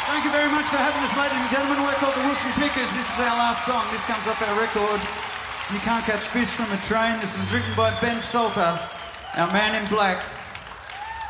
Thank you very much for having us, ladies and gentlemen. We're called the Wilson Pickers. This is our last song. This comes off our record, You Can't Catch Fish from a Train. This was written by Ben Salter, our man in black.